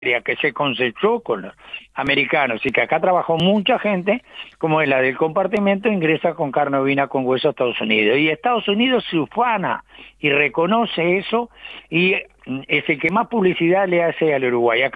que se consensuó con los americanos y que acá trabajó mucha gente, como es la del compartimento, ingresa con carne ovina con hueso a Estados Unidos. Y Estados Unidos se ufana y reconoce eso y es el que más publicidad le hace al Uruguay.